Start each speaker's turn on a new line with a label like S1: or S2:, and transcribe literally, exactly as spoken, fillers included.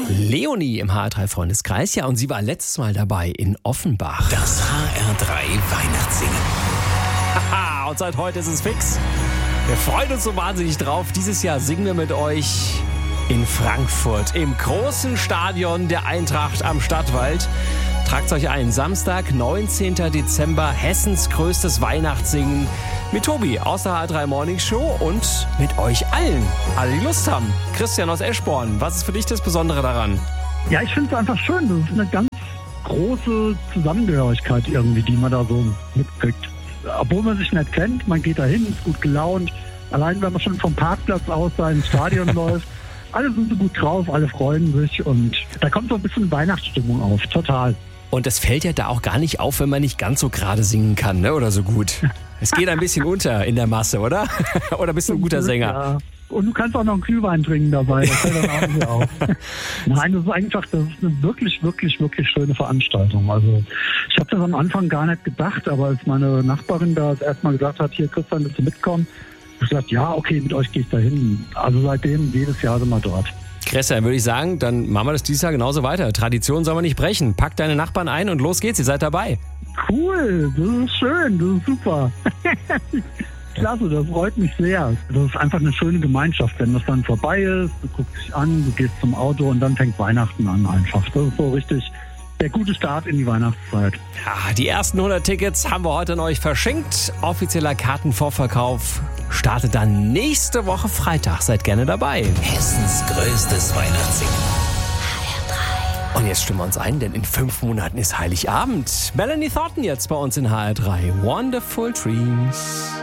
S1: Leonie im H R drei Freundeskreis. Ja, und sie war letztes Mal dabei in Offenbach.
S2: Das H R drei Weihnachtssingen.
S1: Haha, und seit heute ist es fix. Wir freuen uns so wahnsinnig drauf. Dieses Jahr singen wir mit euch in Frankfurt im großen Stadion der Eintracht am Stadtwald. Tragt euch ein. Samstag, neunzehnten Dezember, Hessens größtes Weihnachtssingen mit Tobi aus der H R drei Morning Show und mit euch allen, alle die Lust haben. Christian aus Eschborn, was ist für dich das Besondere daran?
S3: Ja, ich finde es einfach schön. Das ist eine ganz große Zusammengehörigkeit irgendwie, die man da so mitkriegt. Obwohl man sich nicht kennt, man geht da hin, ist gut gelaunt. Allein wenn man schon vom Parkplatz aus da ins Stadion läuft. Alle sind so gut drauf, alle freuen sich und da kommt so ein bisschen Weihnachtsstimmung auf, total.
S1: Und das fällt ja da auch gar nicht auf, wenn man nicht ganz so gerade singen kann, ne? Oder so gut. Es geht ein bisschen unter in der Masse, oder? Oder bist du ein guter Sänger?
S3: Ja. Und du kannst auch noch einen Glühwein trinken dabei, das fällt dann auch nicht auf. Nein, das ist einfach, das ist eine wirklich, wirklich, wirklich schöne Veranstaltung. Also ich habe das am Anfang gar nicht gedacht, aber als meine Nachbarin da das erste Mal gesagt hat, hier Christian, willst du mitkommen? Ich habe gesagt, ja, okay, mit euch gehe ich da hin. Also seitdem, jedes Jahr sind wir dort.
S1: Christian, würde ich sagen, dann machen wir das dieses Jahr genauso weiter. Tradition soll man nicht brechen. Pack deine Nachbarn ein und los geht's, ihr seid dabei.
S3: Cool, das ist schön, das ist super. Klasse, das freut mich sehr. Das ist einfach eine schöne Gemeinschaft, wenn das dann vorbei ist, du guckst dich an, du gehst zum Auto und dann fängt Weihnachten an einfach. Das ist so richtig der gute Start in die Weihnachtszeit.
S1: Ja, die ersten hundert Tickets haben wir heute an euch verschenkt. Offizieller Kartenvorverkauf startet dann nächste Woche Freitag. Seid gerne dabei.
S2: Hessens größtes Weihnachtssingen.
S1: Und jetzt stimmen wir uns ein, denn in fünf Monaten ist Heiligabend. Melanie Thornton jetzt bei uns in H R drei. Wonderful Dreams.